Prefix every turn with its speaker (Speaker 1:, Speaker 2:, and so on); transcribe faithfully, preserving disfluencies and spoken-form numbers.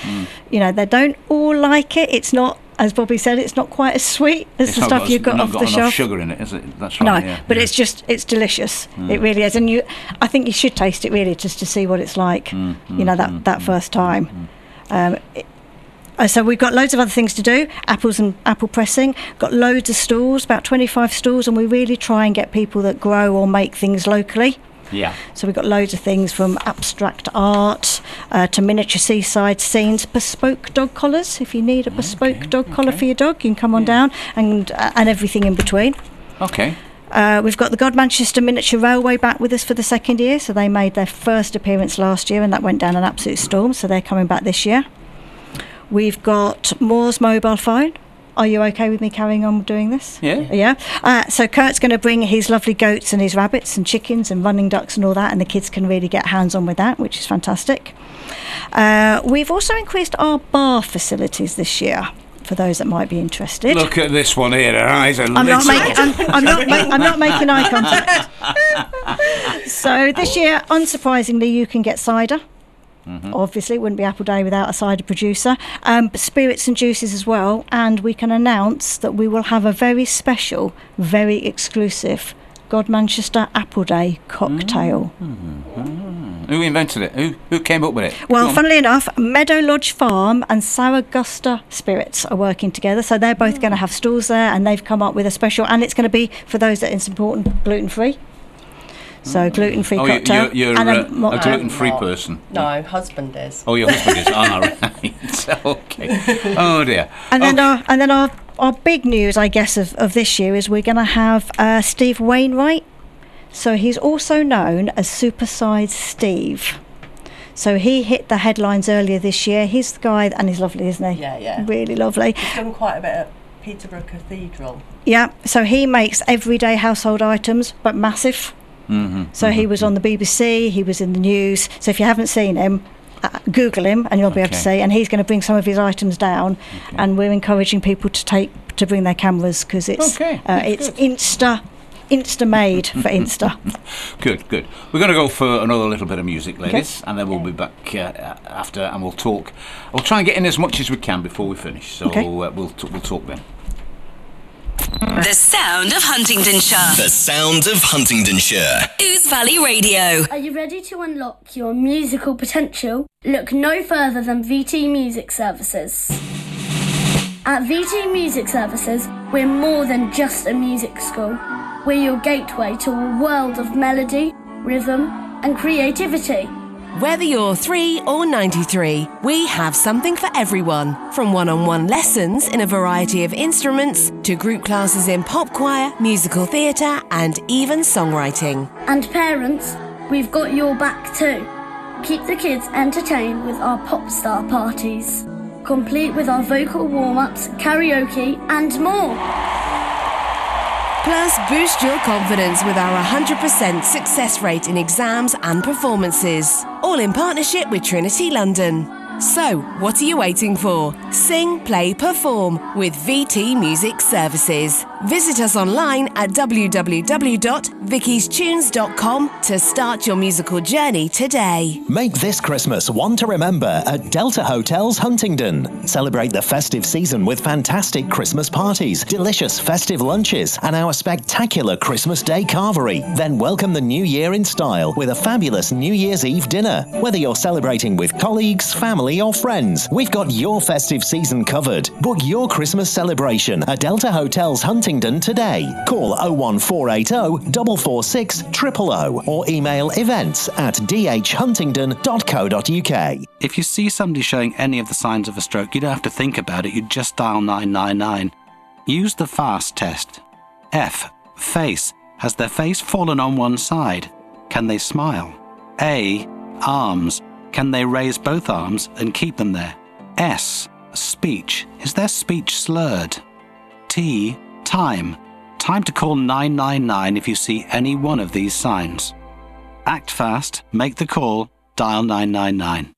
Speaker 1: Mm.
Speaker 2: You know, they don't all like it. It's not, as Bobby said, it's not quite as sweet as
Speaker 1: It's
Speaker 2: the
Speaker 1: not
Speaker 2: stuff
Speaker 1: got,
Speaker 2: you've got
Speaker 1: not
Speaker 2: off
Speaker 1: got
Speaker 2: the
Speaker 1: enough
Speaker 2: shelf.
Speaker 1: sugar in it, is it? That's right.
Speaker 2: No,
Speaker 1: yeah,
Speaker 2: but
Speaker 1: yeah.
Speaker 2: it's just, it's delicious.
Speaker 1: Mm.
Speaker 2: It really is. And you, I think you should taste it really just to see what it's like,
Speaker 1: Mm,
Speaker 2: you know, that,
Speaker 1: mm,
Speaker 2: that
Speaker 1: mm,
Speaker 2: first time.
Speaker 1: mm,
Speaker 2: Um, it, uh, so we've got loads of other things to do, apples and apple pressing, got loads of stalls, about twenty-five stalls, and we really try and get people that grow or make things locally.
Speaker 1: Yeah.
Speaker 2: So we've got loads of things from abstract art uh, to miniature seaside scenes, bespoke dog collars. If you need a bespoke
Speaker 1: Okay,
Speaker 2: dog collar
Speaker 1: okay.
Speaker 2: for your dog, you can come on
Speaker 1: Yeah.
Speaker 2: down, and uh, and everything in between.
Speaker 1: Okay.
Speaker 2: Uh, we've got the God Manchester Miniature Railway back with us for the second year. So they made their first appearance last year, and that went down an absolute storm. So they're coming back this year. We've got Moore's mobile phone. Are you okay with me carrying on doing this?
Speaker 1: Yeah.
Speaker 2: Yeah. Uh, so Kurt's going to bring his lovely goats and his rabbits and chickens and running ducks and all that, and the kids can really get hands-on with that, which is fantastic. Uh, we've also increased our bar facilities this year, for those that might be interested.
Speaker 1: Look at this one here. Her eyes are
Speaker 2: I'm not,
Speaker 1: lit
Speaker 2: making,
Speaker 1: up.
Speaker 2: I'm, I'm, not ma- I'm not making eye contact. So this year, unsurprisingly, you can get cider. Mm-hmm. Obviously, it wouldn't be Apple Day without a cider producer. Um, but spirits and juices as well. And we can announce that we will have a very special, very exclusive God Manchester Apple Day cocktail.
Speaker 1: Mm-hmm. Who invented it? Who who came up with it?
Speaker 2: Well, funnily enough, Meadow Lodge Farm and Saragusta Spirits are working together. So they're both going to have stalls there, and they've come up with a special. And it's going to be, for those that it's important, gluten-free. So gluten-free
Speaker 1: Oh,
Speaker 2: cocktail.
Speaker 1: you're, you're
Speaker 2: and
Speaker 1: uh,
Speaker 2: a, mo-
Speaker 1: a gluten-free
Speaker 3: not.
Speaker 1: person.
Speaker 3: No, husband is.
Speaker 1: Oh, your husband is. Ah, right. Okay. Oh dear.
Speaker 2: And then
Speaker 1: Okay.
Speaker 2: our and then our, our big news, I guess, of, of this year is we're going to have uh, Steve Wainwright. So he's also known as Supersize Steve. So he hit the headlines earlier this year. He's the guy, and he's lovely, isn't he?
Speaker 3: Yeah, yeah.
Speaker 2: Really lovely.
Speaker 3: He's done quite a bit at Peterborough Cathedral.
Speaker 2: Yeah. So he makes everyday household items, but massive.
Speaker 1: Mm-hmm.
Speaker 2: So he was on the B B C, he was in the news. So if you haven't seen him, uh, Google him and you'll be able to
Speaker 1: Okay.
Speaker 2: see. And he's going to bring some of his items down.
Speaker 1: Okay.
Speaker 2: And we're encouraging people to take to bring their cameras because it's
Speaker 1: Okay,
Speaker 2: uh,
Speaker 1: that's
Speaker 2: it's
Speaker 1: good.
Speaker 2: Insta Insta made for Insta.
Speaker 1: Good, good. We're going to go for another little bit of music, ladies, and then we'll be back uh, after, and we'll talk. We'll try and get in as much as we can before we finish. So
Speaker 2: Okay.
Speaker 1: uh, we'll t- we'll talk then.
Speaker 4: The sound of Huntingdonshire.
Speaker 5: The sound of Huntingdonshire.
Speaker 4: Ouse Valley Radio.
Speaker 6: Are you ready to unlock your musical potential? Look no further than V T Music Services. At V T Music Services, we're more than just a music school. We're your gateway to a world of melody, rhythm, and creativity.
Speaker 7: Whether you're three or ninety-three, we have something for everyone. From one-on-one lessons in a variety of instruments to group classes in pop choir, musical theatre, and even songwriting.
Speaker 6: And parents, we've got your back too. Keep the kids entertained with our pop star parties, complete with our vocal warm-ups, karaoke, and more.
Speaker 7: Plus, boost your confidence with our one hundred percent success rate in exams and performances. All in partnership with Trinity London. So, what are you waiting for? Sing, play, perform with V T Music Services. Visit us online at w w w dot vickies tunes dot com to start your musical journey today.
Speaker 8: Make this Christmas one to remember at Delta Hotels Huntingdon. Celebrate the festive season with fantastic Christmas parties, delicious festive lunches, and our spectacular Christmas Day carvery. Then welcome the new year in style with a fabulous New Year's Eve dinner. Whether you're celebrating with colleagues, family, or friends, we've got your festive season covered. Book your Christmas celebration at Delta Hotels Huntingdon today. Call oh one four eight oh, four four six, zero zero zero or email events at d h huntingdon dot co dot u k.
Speaker 9: If you see somebody showing any of the signs of a stroke, you don't have to think about it, you just dial nine nine nine. Use the FAST test. F. Face. Has their face fallen on one side? Can they smile? A. Arms. Can they raise both arms and keep them there? S. Speech. Is their speech slurred? T. Time. Time to call nine nine nine if you see any one of these signs. Act fast, make the call, dial nine nine nine.